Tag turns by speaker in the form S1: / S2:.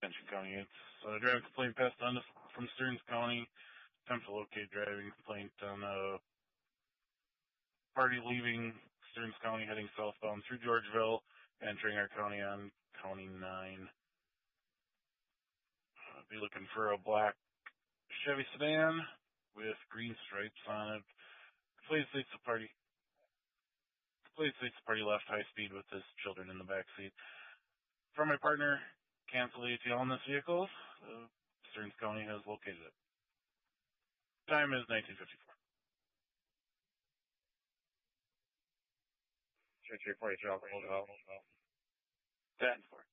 S1: Benton County. It's a driving complaint passed on from Stearns County. Attempt to locate driving complaint on a party leaving Stearns County heading southbound through Georgeville, entering our county on County 9. Be looking for a black Chevy sedan with green stripes on it. Complaint states the party left high speed with his children in the back seat. From my partner, cancel ATL on this vehicle. Stearns County has located it. Time is 1954.
S2: Church report, your alcohol.
S1: 10-4.